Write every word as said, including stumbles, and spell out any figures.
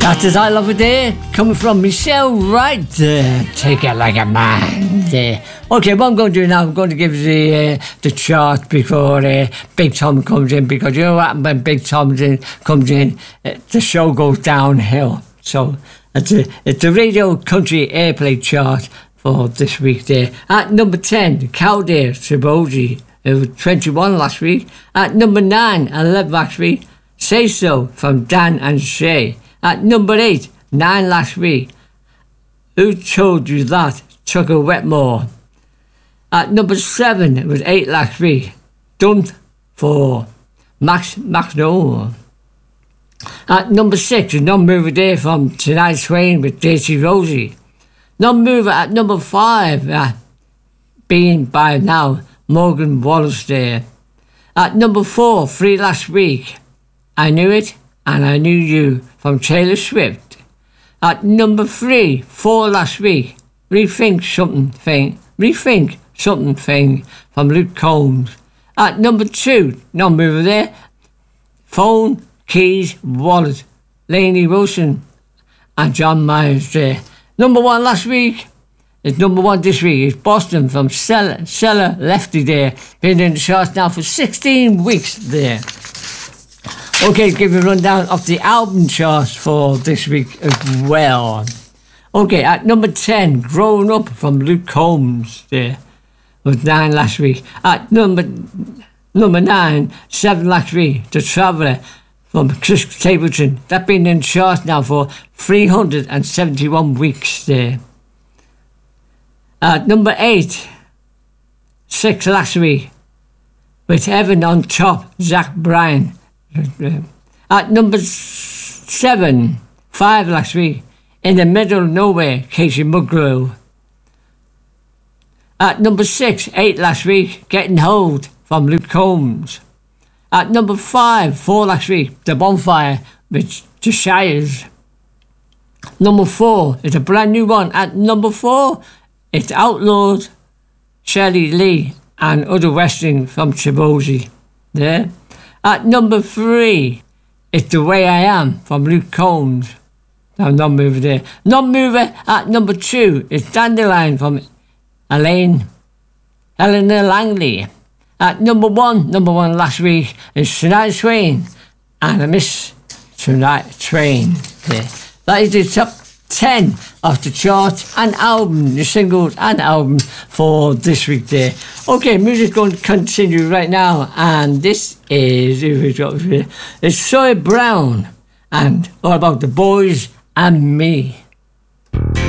That is I Love a Day, coming from Michelle Wright. Uh, take it like a man. Uh, okay, what I'm going to do now, I'm going to give the uh, the chart before uh, Big Tom comes in, because you know what, when Big Tom in, comes in, uh, the show goes downhill. So it's a, it's the Radio Country Airplay chart for this week there. At number ten, Cowdare, Saboji. It was twenty-one last week. At number nine, eleven last week, Say So from Dan and Shay. At number eight, nine last week, Who Told You That? Chucker Wetmore. At number seven, it was eight last week, Dumped for Max Max Noel. At number six, a non-mover there from Tonight Swain with Daisy Rosie. Non-mover at number five, uh, being by now Morgan Wallace there. At number four, three last week, I Knew It and I Knew You from Taylor Swift. At number three, four last week, Rethink Something Thing, Rethink Something Thing from Luke Combs. At number two, non-mover there, Phone, Keys, Wallet, Lainey Wilson and John Myers there. Number one last week, it's number one this week, it's Boston from Cellar, Cellar Lefty there. Been in the charts now for sixteen weeks there. Okay, give you a rundown of the album charts for this week as well. Okay, at number ten, Growing Up from Luke Combs there, was nine last week. At number number nine, seven last week, The Traveller from Chris Stapleton. That's been in the charts now for three hundred seventy-one weeks there. At number eight, six last week, with Heaven on Top, Zach Bryan. At number seven, five last week, In the Middle of Nowhere, Casey Musgrove. At number six, eight last week, Getting Hold from Luke Combs. At number five, four last week, The Bonfire with The Shires. Number four is a brand new one. At number four, it's Outlawed, Shirley Lee and Other Western from Chibozi. There. At number three, it's The Way I Am from Luke Combs. No, non-mover there. Non-mover at number two is Dandelion from Elaine, Eleanor Langley. At number one, number one last week is Tonight Swain and I Miss Tonight Train. Yeah. That is the top ten of the chart and album, the singles and album for this week there. Okay, music's going to continue right now, and this is it's Sawyer Brown and All About the Boys and Me.